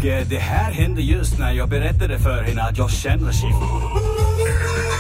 det här hände just när jag berättade för henne att jag känner Shifu.